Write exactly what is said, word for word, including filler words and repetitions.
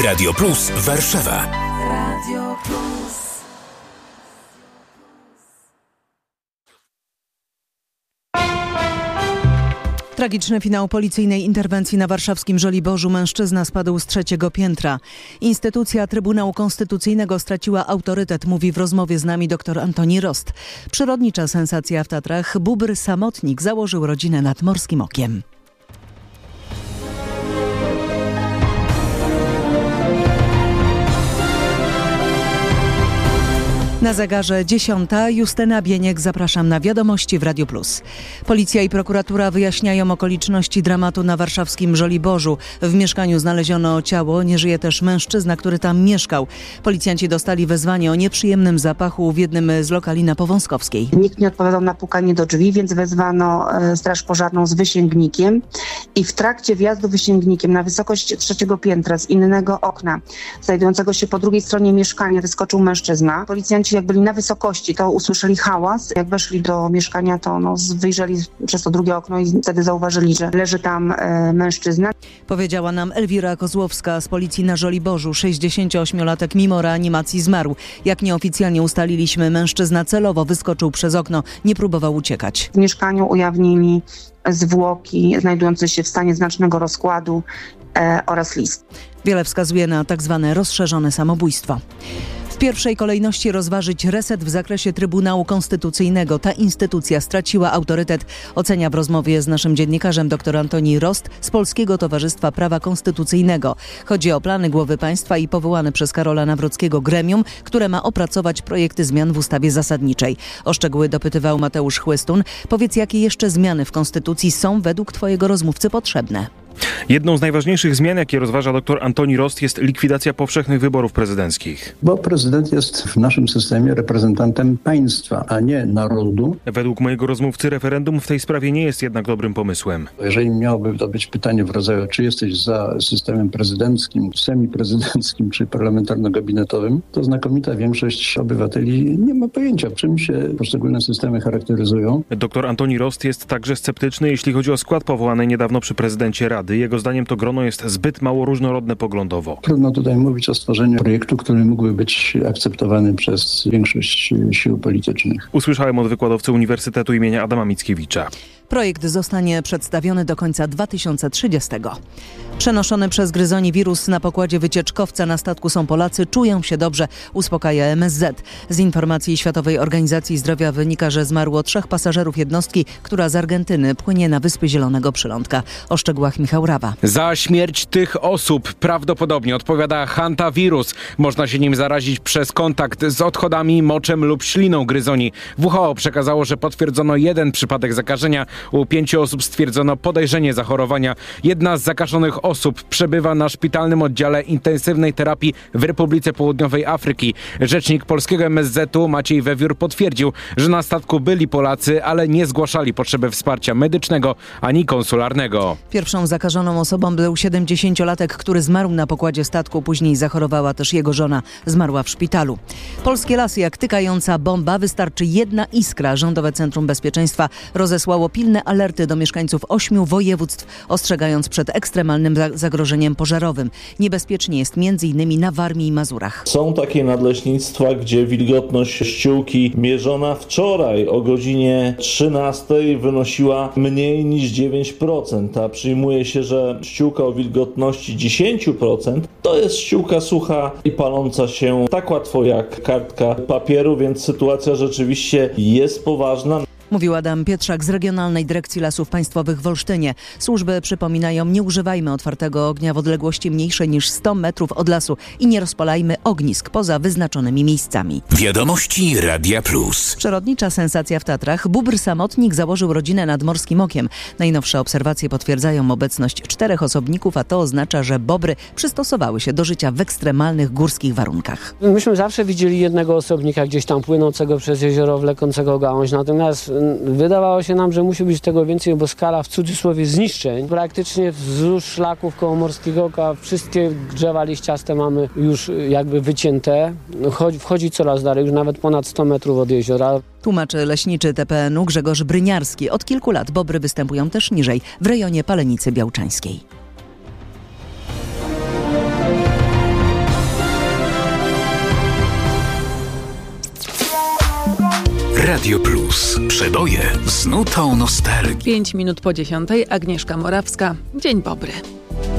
Radio Plus Warszawa. Radio Plus. Tragiczny finał policyjnej interwencji na warszawskim Żoliborzu. Mężczyzna spadł z trzeciego piętra. Instytucja Trybunału Konstytucyjnego straciła autorytet, mówi w rozmowie z nami dr Antoni Rost. Przyrodnicza sensacja w Tatrach. Bóbr samotnik założył rodzinę nad Morskim Okiem. Na zegarze dziesiąta. Justyna Bieniek, zapraszam na wiadomości w Radio Plus. Policja i prokuratura wyjaśniają okoliczności dramatu na warszawskim Żoliborzu. W mieszkaniu znaleziono ciało, nie żyje też mężczyzna, który tam mieszkał. Policjanci dostali wezwanie o nieprzyjemnym zapachu w jednym z lokali na Powązkowskiej. Nikt nie odpowiadał na pukanie do drzwi, więc wezwano straż pożarną z wysięgnikiem i w trakcie wjazdu wysięgnikiem na wysokość trzeciego piętra z innego okna, znajdującego się po drugiej stronie mieszkania, wyskoczył mężczyzna. Policjanci jak byli na wysokości, to usłyszeli hałas. Jak weszli do mieszkania, to no, wyjrzeli przez to drugie okno i wtedy zauważyli, że leży tam e, mężczyzna. Powiedziała nam Elwira Kozłowska z policji na Żoliborzu. sześćdziesięcioośmiolatek mimo reanimacji zmarł. Jak nieoficjalnie ustaliliśmy, mężczyzna celowo wyskoczył przez okno, nie próbował uciekać. W mieszkaniu ujawnili zwłoki znajdujące się w stanie znacznego rozkładu e, oraz list. Wiele wskazuje na tak zwane rozszerzone samobójstwo. W pierwszej kolejności rozważyć reset w zakresie Trybunału Konstytucyjnego. Ta instytucja straciła autorytet, ocenia w rozmowie z naszym dziennikarzem dr Antoni Rost z Polskiego Towarzystwa Prawa Konstytucyjnego. Chodzi o plany głowy państwa i powołane przez Karola Nawrockiego gremium, które ma opracować projekty zmian w ustawie zasadniczej. O szczegóły dopytywał Mateusz Chłystun. Powiedz, jakie jeszcze zmiany w Konstytucji są według twojego rozmówcy potrzebne? Jedną z najważniejszych zmian, jakie rozważa dr Antoni Rost, jest likwidacja powszechnych wyborów prezydenckich. Bo prezydent jest w naszym systemie reprezentantem państwa, a nie narodu. Według mojego rozmówcy referendum w tej sprawie nie jest jednak dobrym pomysłem. Jeżeli miałoby to być pytanie w rodzaju, czy jesteś za systemem prezydenckim, semiprezydenckim czy parlamentarno-gabinetowym, to znakomita większość obywateli nie ma pojęcia, czym się poszczególne systemy charakteryzują. Dr Antoni Rost jest także sceptyczny, jeśli chodzi o skład powołanej niedawno przy prezydencie Rady. Jego zdaniem to grono jest zbyt mało różnorodne poglądowo. Trudno tutaj mówić o stworzeniu projektu, który mógłby być akceptowany przez większość sił politycznych. Usłyszałem od wykładowcy Uniwersytetu imienia Adama Mickiewicza. Projekt zostanie przedstawiony do końca dwa tysiące trzydziestego. Przenoszony przez gryzoni wirus na pokładzie wycieczkowca na statku są Polacy, czują się dobrze, uspokaja M S Z. Z informacji Światowej Organizacji Zdrowia wynika, że zmarło trzech pasażerów jednostki, która z Argentyny płynie na Wyspy Zielonego Przylądka. O szczegółach Michał Rawa. Za śmierć tych osób prawdopodobnie odpowiada hantawirus. Można się nim zarazić przez kontakt z odchodami, moczem lub śliną gryzoni. W H O przekazało, że potwierdzono jeden przypadek zakażenia. U pięciu osób stwierdzono podejrzenie zachorowania. Jedna z zakażonych osób przebywa na szpitalnym oddziale intensywnej terapii w Republice Południowej Afryki. Rzecznik polskiego M S Z-u Maciej Wewiór potwierdził, że na statku byli Polacy, ale nie zgłaszali potrzeby wsparcia medycznego ani konsularnego. Pierwszą zakażoną osobą był siedemdziesięciolatek, który zmarł na pokładzie statku. Później zachorowała też jego żona. Zmarła w szpitalu. Polskie lasy jak tykająca bomba. Wystarczy jedna iskra. Rządowe Centrum Bezpieczeństwa rozesłało pilne alerty do mieszkańców ośmiu województw, ostrzegając przed ekstremalnym zagrożeniem pożarowym. Niebezpiecznie jest między innymi na Warmii i Mazurach. Są takie nadleśnictwa, gdzie wilgotność ściółki mierzona wczoraj o godzinie trzynastej wynosiła mniej niż dziewięć procent, a przyjmuje się, że ściółka o wilgotności dziesięć procent to jest ściółka sucha i paląca się tak łatwo jak kartka papieru, więc sytuacja rzeczywiście jest poważna. Mówił Adam Pietrzak z Regionalnej Dyrekcji Lasów Państwowych w Olsztynie. Służby przypominają, nie używajmy otwartego ognia w odległości mniejszej niż sto metrów od lasu i nie rozpalajmy ognisk poza wyznaczonymi miejscami. Wiadomości Radia Plus. Przyrodnicza sensacja w Tatrach. Bóbr samotnik założył rodzinę nad Morskim Okiem. Najnowsze obserwacje potwierdzają obecność czterech osobników, a to oznacza, że bobry przystosowały się do życia w ekstremalnych górskich warunkach. Myśmy zawsze widzieli jednego osobnika gdziej tam płynącego przez jezioro, wlekącego gałąź, natomiast wydawało się nam, że musi być tego więcej, bo skala w cudzysłowie zniszczeń praktycznie wzdłuż szlaków koło Morskiego Oka wszystkie drzewa liściaste mamy już jakby wycięte. Wchodzi, wchodzi coraz dalej, już nawet ponad sto metrów od jeziora. Tłumaczy leśniczy T P N u Grzegorz Bryniarski. Od kilku lat bobry występują też niżej, w rejonie Palenicy Białczańskiej. Radio Plus. Przeboje z nutą nostalgii. Pięć minut po dziesiątej. Agnieszka Morawska. Dzień dobry.